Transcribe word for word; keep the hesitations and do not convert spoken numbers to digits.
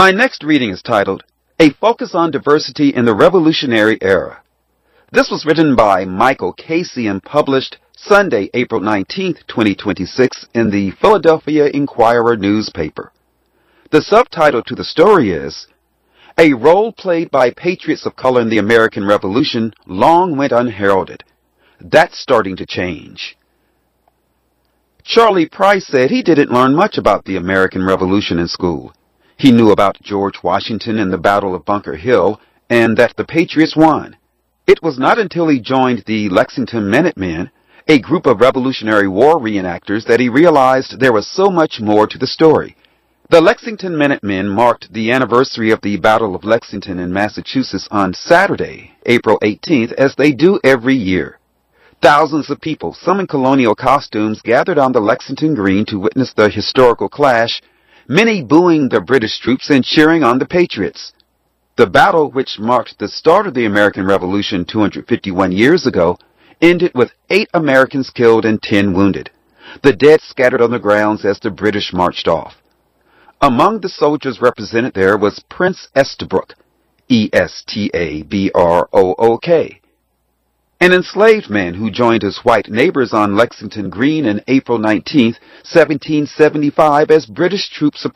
My next reading is titled, A Focus on Diversity in the Revolutionary Era. This was written by Michael Casey and published Sunday, April nineteenth, twenty twenty-six in the Philadelphia Inquirer newspaper. The subtitle to the story is, A Role Played by Patriots of Color in the American Revolution Long Went Unheralded. That's starting to change. Charlie Price said he didn't learn much about the American Revolution in school. He knew about George Washington and the Battle of Bunker Hill, and that the Patriots won. It was not until he joined the Lexington Minutemen, a group of Revolutionary War reenactors, that he realized there was so much more to the story. The Lexington Minutemen marked the anniversary of the Battle of Lexington in Massachusetts on Saturday, April eighteenth, as they do every year. Thousands of people, some in colonial costumes, gathered on the Lexington Green to witness the historical clash, many booing the British troops and cheering on the Patriots. The battle, which marked the start of the American Revolution two hundred fifty-one years ago, ended with eight Americans killed and ten wounded. The dead scattered on the grounds as the British marched off. Among the soldiers represented there was Prince Estabrook, E S T A B R O O K, an enslaved man who joined his white neighbors on Lexington Green on April nineteenth, seventeen seventy-five, as British troops